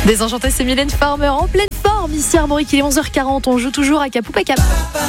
Désenchanté, c'est Mylène Farmer en pleine forme. Ici Armorique, il est 11h40. On joue toujours à Cap ou pas Cap.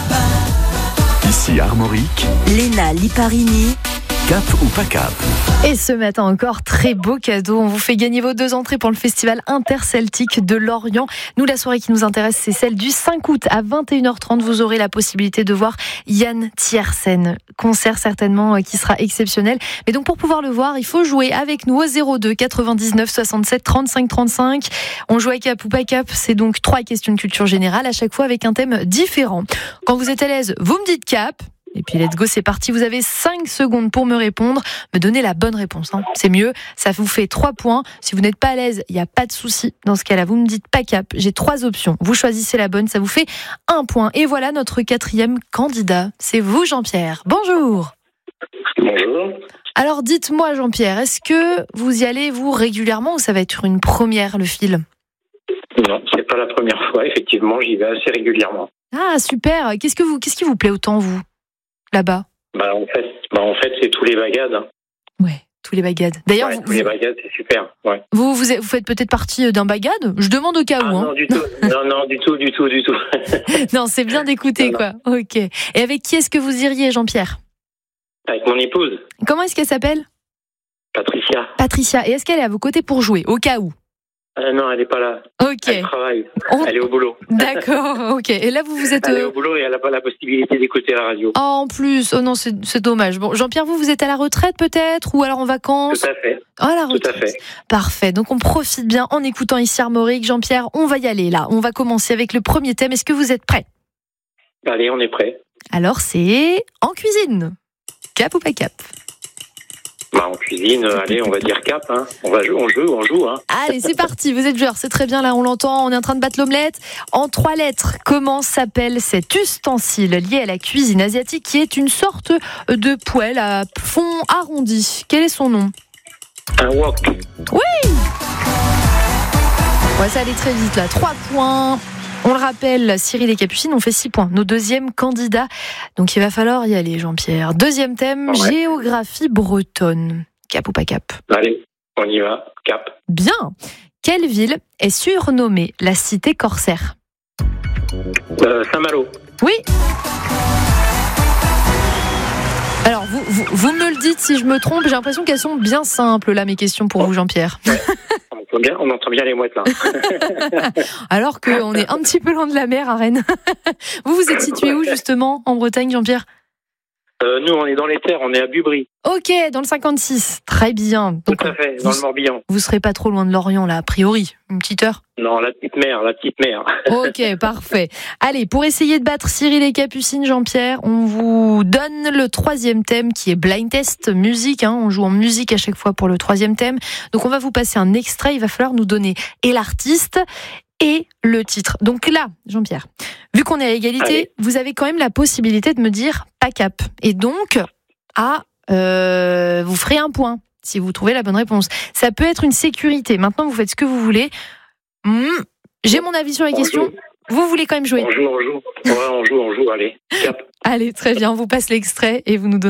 Ici Armorique, Léna Liparini. Cap ou pas Cap. Et ce matin encore, très beau cadeau. On vous fait gagner vos 2 entrées pour le festival interceltique de Lorient. Nous, la soirée qui nous intéresse, c'est celle du 5 août à 21h30. Vous aurez la possibilité de voir Yann Tiersen. Concert certainement qui sera exceptionnel. Mais donc pour pouvoir le voir, il faut jouer avec nous au 02 99 67 35 35. On joue à Cap ou pas Cap. C'est donc 3 questions de culture générale, à chaque fois avec un thème différent. Quand vous êtes à l'aise, vous me dites Cap. Et puis let's go, c'est parti. Vous avez 5 secondes pour me répondre, me donner la bonne réponse. C'est mieux, ça vous fait 3 points. Si vous n'êtes pas à l'aise, il n'y a pas de souci. Dans ce cas-là, vous me dites pas Cap. J'ai 3 options. Vous choisissez la bonne, ça vous fait 1 point. Et voilà notre 4e candidat. C'est vous, Jean-Pierre. Bonjour. Bonjour. Alors dites-moi, Jean-Pierre, est-ce que vous y allez, vous, régulièrement, ou ça va être une première, le film ? Non, c'est pas la première fois. Effectivement, j'y vais assez régulièrement. Ah, super. Qu'est-ce qui vous plaît autant, vous, là-bas ? En fait, c'est tous les bagades. Ouais, tous les bagades. D'ailleurs, tous les bagades, c'est super. Ouais. Vous faites peut-être partie d'un bagade ? Je demande au cas où. Non, du tout. Non, du tout. Non, c'est bien d'écouter, quoi. Ok. Et avec qui est-ce que vous iriez, Jean-Pierre ? Avec mon épouse. Comment est-ce qu'elle s'appelle ? Patricia. Patricia. Et est-ce qu'elle est à vos côtés pour jouer, au cas où ? Non, elle n'est pas là. Ok. Elle travaille. Elle est au boulot. D'accord, ok. Et là, vous êtes... Elle est au boulot et elle n'a pas la possibilité d'écouter la radio. Oh, en plus. Oh non, c'est dommage. Bon, Jean-Pierre, vous êtes à la retraite peut-être ? Ou alors en vacances ? Tout à fait. Oh, à la retraite. Tout à fait. Parfait. Donc, on profite bien en écoutant ici Armorique. Jean-Pierre, on va y aller là. On va commencer avec le premier thème. Est-ce que vous êtes prêts ? Allez, on est prêts. Alors, c'est en cuisine. Cap ou pas Cap ? En cuisine, allez, on va dire Cap. Hein. On joue. Hein. Allez, c'est parti, vous êtes joueurs, c'est très bien, là on l'entend, on est en train de battre l'omelette. En 3 lettres, comment s'appelle cet ustensile lié à la cuisine asiatique qui est une sorte de poêle à fond arrondi ? Quel est son nom ? Un wok. Oui ! Ouais, ça allait très vite là, 3 points. On le rappelle, Cyril et Capucine ont fait 6 points. Nos 2e candidats. Donc il va falloir y aller, Jean-Pierre. 2e thème, ouais. Géographie bretonne. Cap ou pas Cap ? Allez, on y va. Cap. Bien. Quelle ville est surnommée la cité corsaire ? Saint-Malo. Oui. Alors, vous me le dites si je me trompe. J'ai l'impression qu'elles sont bien simples, là, mes questions pour vous, Jean-Pierre. Ouais. On entend bien les mouettes, là. Alors qu'on est un petit peu loin de la mer à Rennes. Vous êtes situé où, justement, en Bretagne, Jean-Pierre ? Nous, on est dans les terres, on est à Bubry. Ok, dans le 56. Très bien. Donc, tout à fait, dans le Morbihan. Vous serez pas trop loin de Lorient, là, a priori. Une petite heure ? Non, la petite mer. Ok, parfait. Allez, pour essayer de battre Cyril et Capucine, Jean-Pierre, on vous donne le 3e thème qui est blind test musique. On joue en musique à chaque fois pour le 3e thème. Donc on va vous passer un extrait. Il va falloir nous donner et l'artiste et le titre. Donc là, Jean-Pierre, vu qu'on est à égalité, vous avez quand même la possibilité de me dire pas Cap. Et donc, vous ferez 1 point si vous trouvez la bonne réponse. Ça peut être une sécurité. Maintenant, vous faites ce que vous voulez. J'ai mon avis sur la question. Vous voulez quand même jouer ? On joue. Ouais, on joue, allez. Cap. Allez, très bien, on vous passe l'extrait et vous nous donnez